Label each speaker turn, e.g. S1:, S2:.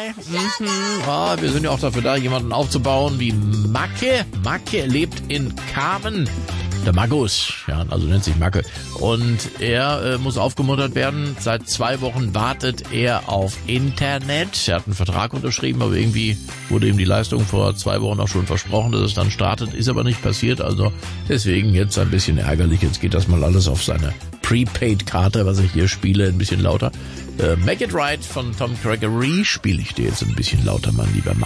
S1: dabei? Wir sind ja auch dafür da, jemanden aufzubauen wie Macke. Macke lebt in Kamen. Der Magus, ja, also nennt sich Macke. Und er muss aufgemuntert werden. Seit 2 Wochen wartet er auf Internet. Er hat einen Vertrag unterschrieben, aber irgendwie wurde ihm die Leistung vor 2 Wochen auch schon versprochen, dass es dann startet. Ist aber nicht passiert, also deswegen jetzt ein bisschen ärgerlich. Jetzt geht das mal alles auf seine Prepaid-Karte, was ich hier spiele, ein bisschen lauter. Make It Right von Tom Gregory spiele ich dir jetzt ein bisschen lauter, mein lieber Mann.